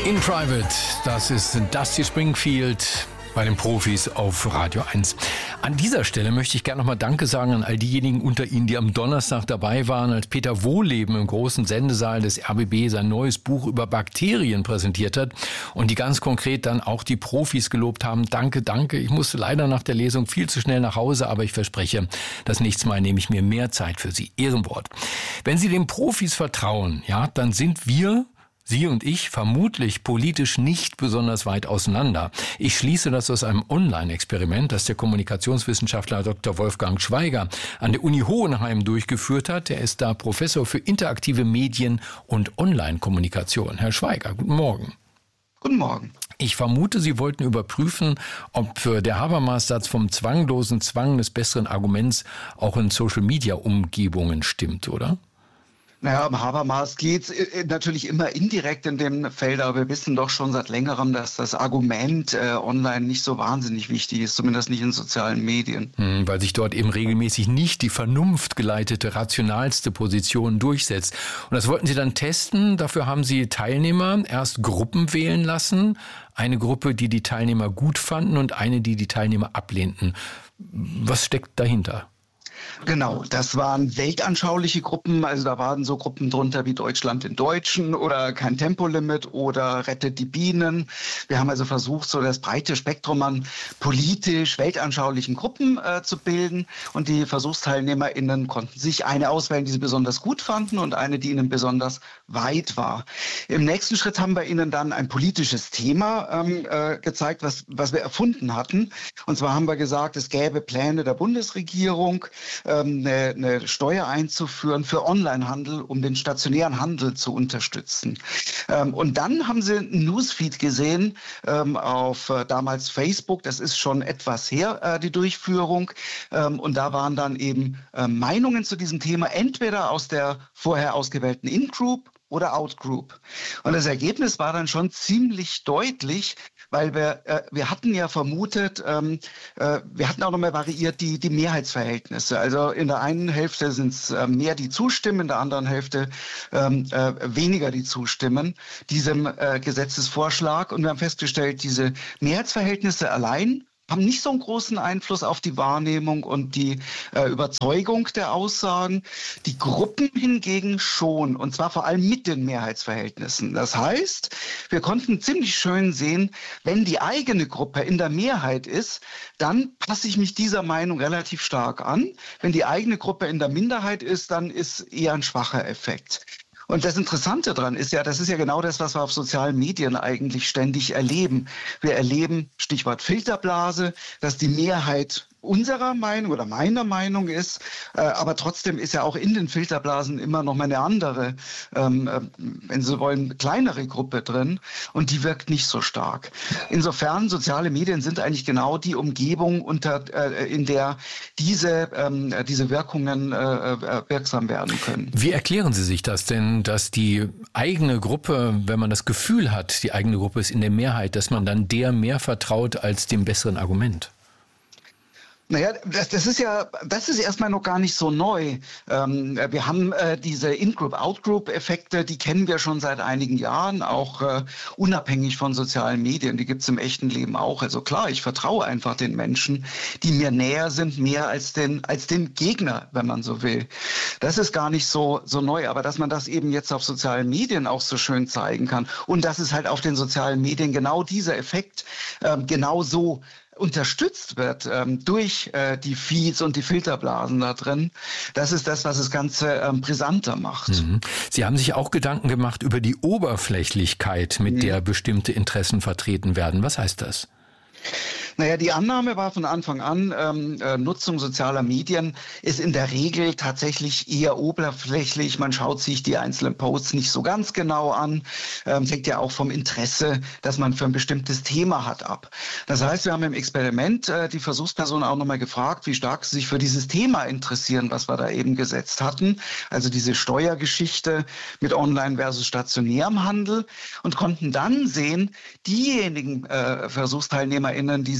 In Private, das ist Dusty Springfield bei den Profis auf Radio 1. An dieser Stelle möchte ich gerne nochmal Danke sagen an all diejenigen unter Ihnen, die am Donnerstag dabei waren, als Peter Wohleben im großen Sendesaal des RBB sein neues Buch über Bakterien präsentiert hat und die ganz konkret dann auch die Profis gelobt haben. Danke, danke. Ich musste leider nach der Lesung viel zu schnell nach Hause, aber ich verspreche, das nächste Mal nehme ich mir mehr Zeit für Sie. Ehrenwort. Wenn Sie den Profis vertrauen, ja, dann sind wir, Sie und ich, vermutlich politisch nicht besonders weit auseinander. Ich schließe das aus einem Online-Experiment, das der Kommunikationswissenschaftler Dr. Wolfgang Schweiger an der Uni Hohenheim durchgeführt hat. Er ist da Professor für interaktive Medien und Online-Kommunikation. Herr Schweiger, guten Morgen. Guten Morgen. Ich vermute, Sie wollten überprüfen, ob der Habermas-Satz vom zwanglosen Zwang des besseren Arguments auch in Social-Media-Umgebungen stimmt, oder? Naja, im Habermas geht's natürlich immer indirekt in dem Feld, aber wir wissen doch schon seit längerem, dass das Argument online nicht so wahnsinnig wichtig ist, zumindest nicht in sozialen Medien. Weil sich dort eben regelmäßig nicht die vernunftgeleitete, rationalste Position durchsetzt. Und das wollten Sie dann testen. Dafür haben Sie Teilnehmer erst Gruppen wählen lassen. Eine Gruppe, die die Teilnehmer gut fanden und eine, die die Teilnehmer ablehnten. Was steckt dahinter? Genau, das waren weltanschauliche Gruppen, also da waren so Gruppen drunter wie Deutschland den Deutschen oder kein Tempolimit oder Rettet die Bienen. Wir haben also versucht, so das breite Spektrum an politisch weltanschaulichen Gruppen zu bilden und die VersuchsteilnehmerInnen konnten sich eine auswählen, die sie besonders gut fanden und eine, die ihnen besonders weit war. Im nächsten Schritt haben wir ihnen dann ein politisches Thema gezeigt, was wir erfunden hatten. Und zwar haben wir gesagt, es gäbe Pläne der Bundesregierung, eine Steuer einzuführen für Onlinehandel, um den stationären Handel zu unterstützen. Und dann haben sie einen Newsfeed gesehen auf damals Facebook, das ist schon etwas her, die Durchführung. Und da waren dann eben Meinungen zu diesem Thema, entweder aus der vorher ausgewählten In-Group oder Out-Group. Und das Ergebnis war dann schon ziemlich deutlich, weil wir hatten ja vermutet, wir hatten auch nochmal variiert die Mehrheitsverhältnisse. Also in der einen Hälfte sind es mehr, die zustimmen, in der anderen Hälfte weniger, die zustimmen diesem Gesetzesvorschlag. Und wir haben festgestellt, diese Mehrheitsverhältnisse allein haben nicht so einen großen Einfluss auf die Wahrnehmung und die Überzeugung der Aussagen. Die Gruppen hingegen schon, und zwar vor allem mit den Mehrheitsverhältnissen. Das heißt, wir konnten ziemlich schön sehen, wenn die eigene Gruppe in der Mehrheit ist, dann passe ich mich dieser Meinung relativ stark an. Wenn die eigene Gruppe in der Minderheit ist, dann ist eher ein schwacher Effekt. Und das Interessante daran ist ja, das ist ja genau das, was wir auf sozialen Medien eigentlich ständig erleben. Wir erleben, Stichwort Filterblase, dass die Mehrheit unserer Meinung oder meiner Meinung ist, aber trotzdem ist ja auch in den Filterblasen immer noch mal eine andere, wenn Sie wollen, kleinere Gruppe drin und die wirkt nicht so stark. Insofern, soziale Medien sind eigentlich genau die Umgebung, in der diese Wirkungen wirksam werden können. Wie erklären Sie sich das denn, dass die eigene Gruppe, wenn man das Gefühl hat, die eigene Gruppe ist in der Mehrheit, dass man dann der mehr vertraut als dem besseren Argument? Naja, das ist erstmal noch gar nicht so neu. Wir haben diese In-Group, Out-Group-Effekte, die kennen wir schon seit einigen Jahren, auch unabhängig von sozialen Medien. Die gibt's im echten Leben auch. Also klar, ich vertraue einfach den Menschen, die mir näher sind, mehr als den Gegner, wenn man so will. Das ist gar nicht so neu, aber dass man das eben jetzt auf sozialen Medien auch so schön zeigen kann und dass es halt auf den sozialen Medien genau dieser Effekt genau so unterstützt wird durch die Feeds und die Filterblasen da drin. Das ist das, was das Ganze brisanter macht. Sie haben sich auch Gedanken gemacht über die Oberflächlichkeit, mit der bestimmte Interessen vertreten werden. Was heißt das? Naja, die Annahme war von Anfang an, Nutzung sozialer Medien ist in der Regel tatsächlich eher oberflächlich. Man schaut sich die einzelnen Posts nicht so ganz genau an. Hängt ja auch vom Interesse, das man für ein bestimmtes Thema hat, ab. Das heißt, wir haben im Experiment die Versuchspersonen auch nochmal gefragt, wie stark sie sich für dieses Thema interessieren, was wir da eben gesetzt hatten. Also diese Steuergeschichte mit Online versus stationärem Handel und konnten dann sehen, diejenigen VersuchsteilnehmerInnen, die sich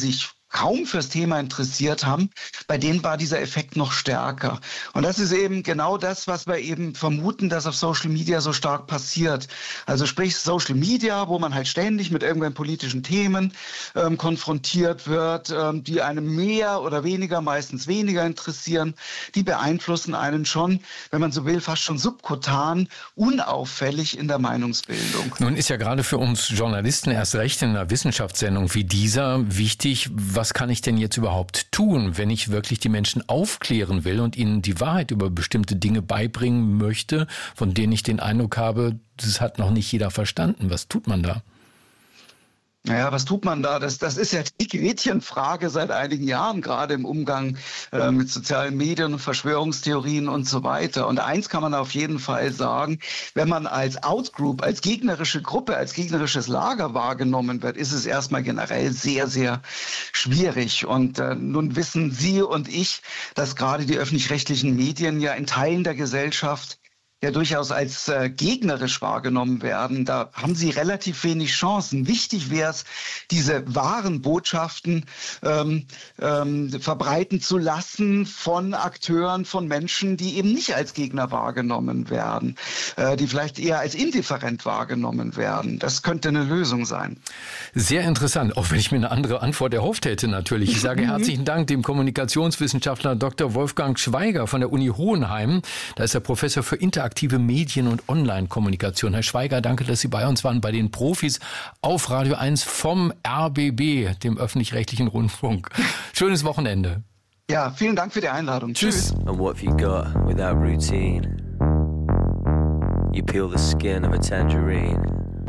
kaum fürs Thema interessiert haben, bei denen war dieser Effekt noch stärker. Und das ist eben genau das, was wir eben vermuten, dass auf Social Media so stark passiert. Also sprich Social Media, wo man halt ständig mit irgendwelchen politischen Themen konfrontiert wird, die einem mehr oder weniger, meistens weniger interessieren, die beeinflussen einen schon, wenn man so will, fast schon subkutan, unauffällig in der Meinungsbildung. Nun ist ja gerade für uns Journalisten erst recht in einer Wissenschaftssendung wie dieser wichtig, was kann ich denn jetzt überhaupt tun, wenn ich wirklich die Menschen aufklären will und ihnen die Wahrheit über bestimmte Dinge beibringen möchte, von denen ich den Eindruck habe, das hat noch nicht jeder verstanden. Was tut man da? Naja, was tut man da? Das ist ja die Gretchenfrage seit einigen Jahren, gerade im Umgang mit sozialen Medien und Verschwörungstheorien und so weiter. Und eins kann man auf jeden Fall sagen, wenn man als Outgroup, als gegnerische Gruppe, als gegnerisches Lager wahrgenommen wird, ist es erstmal generell sehr, sehr schwierig. Und nun wissen Sie und ich, dass gerade die öffentlich-rechtlichen Medien ja in Teilen der Gesellschaft ja durchaus als gegnerisch wahrgenommen werden. Da haben sie relativ wenig Chancen. Wichtig wäre es, diese wahren Botschaften verbreiten zu lassen von Akteuren, von Menschen, die eben nicht als Gegner wahrgenommen werden, die vielleicht eher als indifferent wahrgenommen werden. Das könnte eine Lösung sein. Sehr interessant, auch wenn ich mir eine andere Antwort erhofft hätte natürlich. Ich sage herzlichen Dank dem Kommunikationswissenschaftler Dr. Wolfgang Schweiger von der Uni Hohenheim. Da ist er Professor für interaktive Medien- und Online-Kommunikation. Herr Schweiger, danke, dass Sie bei uns waren, bei den Profis auf Radio 1 vom RBB, dem öffentlich-rechtlichen Rundfunk. Schönes Wochenende. Ja, vielen Dank für die Einladung. Tschüss. And what have you got without routine? You peel the skin of a tangerine,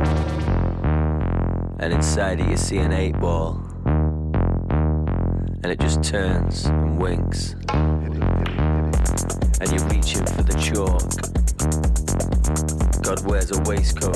and inside it you see an 8-ball, and it just turns and winks, and you're reaching for the chalk. God wears a waistcoat